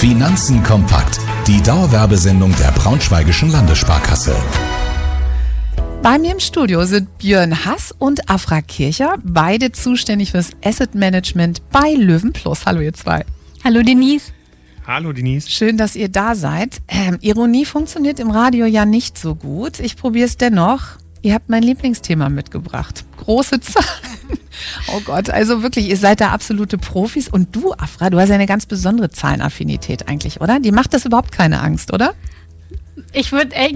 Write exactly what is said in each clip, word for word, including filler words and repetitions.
Finanzen kompakt. Die Dauerwerbesendung der Braunschweigischen Landessparkasse. Bei mir im Studio sind Björn Hass und Afra Kircher, beide zuständig fürs Asset Management bei Löwen Plus. Hallo ihr zwei. Hallo Denise. Hallo Denise. Schön, dass ihr da seid. Ähm, Ironie funktioniert im Radio ja nicht so gut. Ich probiere es dennoch. Ihr habt mein Lieblingsthema mitgebracht. Große Zahlen. Oh Gott, also wirklich, ihr seid da absolute Profis. Und du, Afra, du hast ja eine ganz besondere Zahlenaffinität eigentlich, oder? Die macht das überhaupt keine Angst, oder? Ich würde, äh,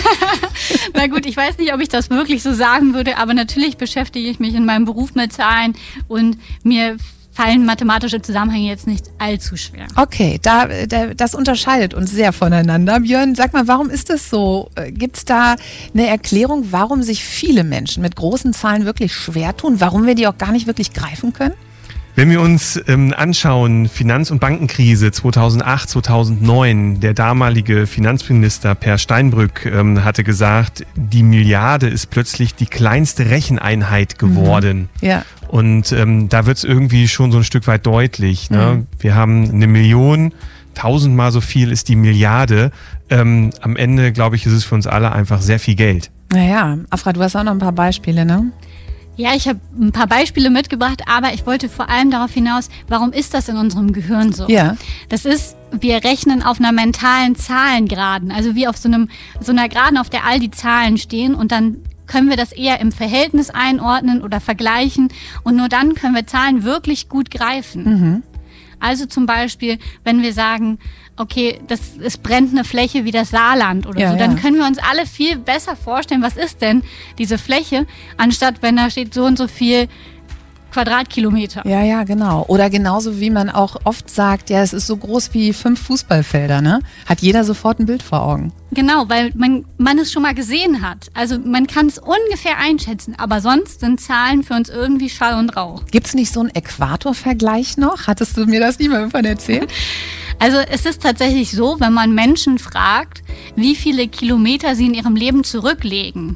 na gut, ich weiß nicht, ob ich das wirklich so sagen würde, aber natürlich beschäftige ich mich in meinem Beruf mit Zahlen und mir fallen mathematische Zusammenhänge jetzt nicht allzu schwer. Okay, da, da, das unterscheidet uns sehr voneinander. Björn, sag mal, warum ist das so? Gibt es da eine Erklärung, warum sich viele Menschen mit großen Zahlen wirklich schwer tun? Warum wir die auch gar nicht wirklich greifen können? Wenn wir uns ähm, anschauen, Finanz- und Bankenkrise zweitausendacht, zweitausendneun, der damalige Finanzminister Per Steinbrück ähm, hatte gesagt, die Milliarde ist plötzlich die kleinste Recheneinheit geworden. Mhm. Ja. Und ähm, da wird es irgendwie schon so ein Stück weit deutlich. Ne? Mhm. Wir haben eine Million, tausendmal so viel ist die Milliarde. Ähm, am Ende, glaube ich, ist es für uns alle einfach sehr viel Geld. Naja, Afra, du hast auch noch ein paar Beispiele, ne? Ja, ich habe ein paar Beispiele mitgebracht, aber ich wollte vor allem darauf hinaus, warum ist das in unserem Gehirn so? Ja. Das ist, wir rechnen auf einer mentalen Zahlengeraden, also wie auf so einem so einer Geraden, auf der all die Zahlen stehen, und dann können wir das eher im Verhältnis einordnen oder vergleichen, und nur dann können wir Zahlen wirklich gut greifen. Mhm. Also zum Beispiel, wenn wir sagen, okay, das, es brennt eine Fläche wie das Saarland oder ja, so, dann ja. können wir uns alle viel besser vorstellen, was ist denn diese Fläche, anstatt wenn da steht so und so viel Quadratkilometer. Ja, ja, genau. Oder genauso wie man auch oft sagt, ja, es ist so groß wie fünf Fußballfelder, ne? Hat jeder sofort ein Bild vor Augen. Genau, weil man, man es schon mal gesehen hat. Also man kann es ungefähr einschätzen, aber sonst sind Zahlen für uns irgendwie Schall und Rauch. Gibt es nicht so einen Äquatorvergleich noch? Hattest du mir das nicht mal irgendwann erzählt? Also es ist tatsächlich so, wenn man Menschen fragt, wie viele Kilometer sie in ihrem Leben zurücklegen,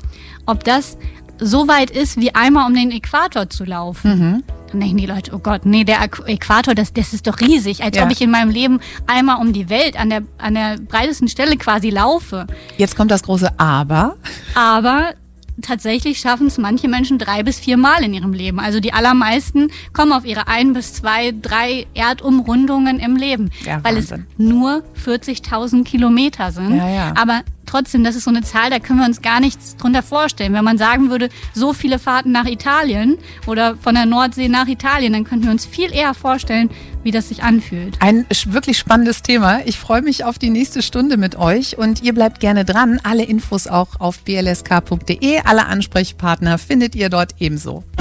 ob das so weit ist, wie einmal um den Äquator zu laufen. Mhm. Dann denken die Leute, oh Gott, nee, der Äquator, das, das ist doch riesig, als ja. ob ich in meinem Leben einmal um die Welt an der, an der breitesten Stelle quasi laufe. Jetzt kommt das große Aber. Aber tatsächlich schaffen es manche Menschen drei bis vier Mal in ihrem Leben. Also die allermeisten kommen auf ihre ein bis zwei, drei Erdumrundungen im Leben, Ja, weil Wahnsinn. es nur vierzigtausend Kilometer sind. Ja, ja. Aber trotzdem, das ist so eine Zahl, da können wir uns gar nichts drunter vorstellen. Wenn man sagen würde, so viele Fahrten nach Italien oder von der Nordsee nach Italien, dann könnten wir uns viel eher vorstellen, wie das sich anfühlt. Ein wirklich spannendes Thema. Ich freue mich auf die nächste Stunde mit euch und ihr bleibt gerne dran. Alle Infos auch auf b l s k punkt d e. Alle Ansprechpartner findet ihr dort ebenso.